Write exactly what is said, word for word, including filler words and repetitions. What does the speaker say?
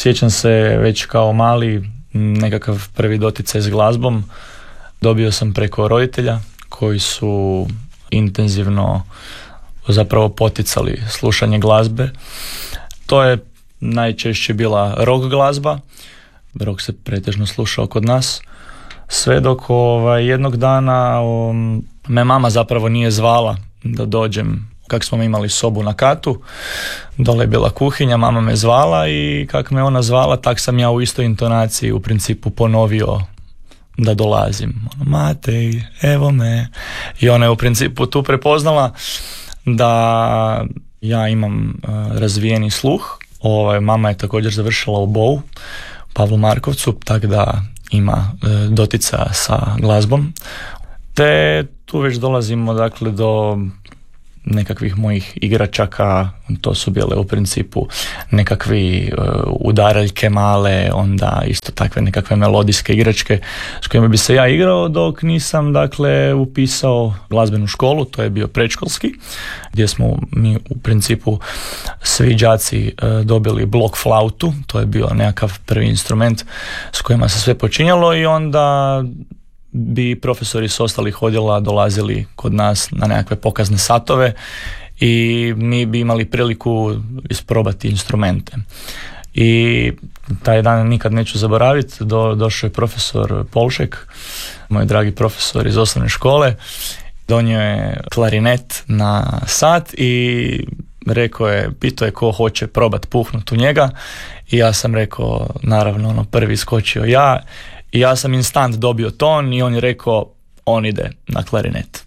Sjećam se već kao mali nekakav prvi doticaj s glazbom dobio sam preko roditelja koji su intenzivno zapravo poticali slušanje glazbe. To je najčešće bila rock glazba. Rock se pretežno slušao kod nas. Sve dok ovaj, jednog dana um, me mama zapravo nije zvala da dođem, kak smo imali sobu na katu, dole je bila kuhinja, mama me zvala i kak me ona zvala, tak sam ja u istoj intonaciji u principu ponovio da dolazim. Matej, evo me. I ona je u principu tu prepoznala da ja imam uh, razvijeni sluh. Ovaj, mama je također završila u Bou, Pavlu Markovcu, tako da ima uh, dotica sa glazbom. Te tu već dolazimo dakle do nekakvih mojih igračaka, to su bile u principu nekakvi uh, udaraljke male, onda isto takve nekakve melodijske igračke s kojima bi se ja igrao dok nisam dakle upisao glazbenu školu, to je bio predškolski, gdje smo mi u principu svi đaci uh, dobili blok flautu, to je bio nekakav prvi instrument s kojima se sve počinjalo i onda bi profesori s ostalih odjela dolazili kod nas na nekakve pokazne satove i mi bi imali priliku isprobati instrumente. I taj dan nikad neću zaboraviti, do, došao je profesor Polšek, moj dragi profesor iz osnovne škole, donio je klarinet na sat i rekao je, pitao je ko hoće probat puhnut u njega i ja sam rekao, naravno, ono, prvi skočio ja. I ja sam instant dobio ton i on je rekao, on ide na klarinet.